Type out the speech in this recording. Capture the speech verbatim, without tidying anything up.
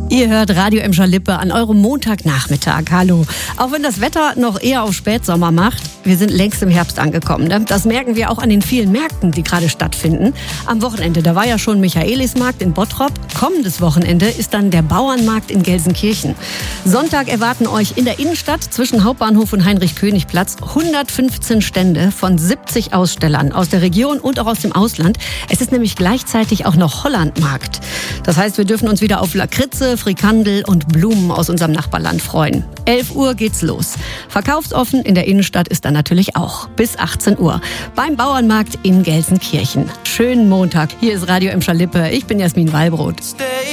Ihr hört Radio Emscher Lippe an eurem Montagnachmittag. Hallo. Auch wenn das Wetter noch eher auf Spätsommer macht, wir sind längst im Herbst angekommen. Ne? Das merken wir auch an den vielen Märkten, die gerade stattfinden. Am Wochenende, da war ja schon Michaelismarkt in Bottrop. Kommendes Wochenende ist dann der Bauernmarkt in Gelsenkirchen. Sonntag erwarten euch in der Innenstadt zwischen Hauptbahnhof und Heinrich-König-Platz hundertfünfzehn Stände von siebzig Ausstellern aus der Region und auch aus dem Ausland. Es ist nämlich gleichzeitig auch noch Hollandmarkt. Das heißt, wir dürfen uns wieder auf Lakritze, Frikandel und Blumen aus unserem Nachbarland freuen. elf Uhr geht's los. Verkaufsoffen in der Innenstadt ist dann natürlich auch. Bis achtzehn Uhr. Beim Bauernmarkt in Gelsenkirchen. Schönen Montag. Hier ist Radio Emscher Lippe. Ich bin Jasmin Wallbrot.